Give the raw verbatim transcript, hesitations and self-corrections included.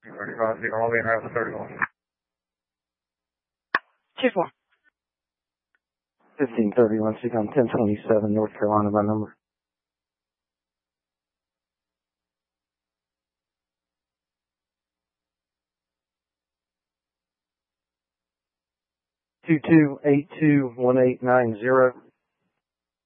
thirty-five, zero, all in half thirty-one. two four. fifteen thirty-one, seek on ten twenty-seven, North Carolina by number. two two eight two one eight nine zero.